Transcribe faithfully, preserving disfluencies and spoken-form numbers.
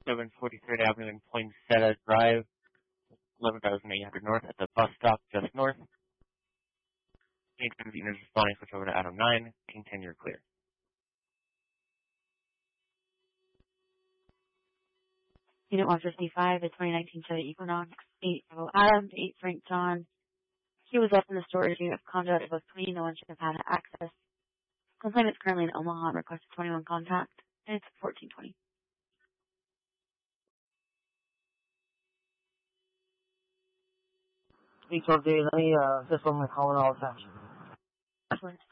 seven forty-third Avenue and Poinsettia Drive, eleven thousand eight hundred north at the bus stop just north. Anytime the unit is responding, switch over to Adam nine. Maintain your clear. Unit one fifty-five, the twenty nineteen Chevy Equinox, eight Bravo Adam, eight Frank John. He was left in the storage unit of conduit above twenty. No one should have had access. Complainant is currently in Omaha and requested twenty-one contact. And it's fourteen twenty. H O J, let me, uh, just on my call and all attention. Excellent.